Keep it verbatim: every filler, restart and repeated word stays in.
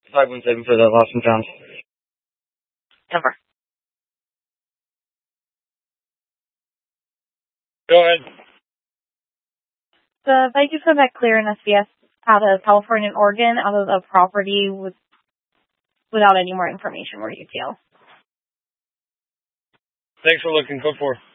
five one seven for the lost and found. Over. Go ahead. The Vikings come back clear in S B S out of California and Oregon out of the property with, without any more information or detail. Thanks for looking. Code four.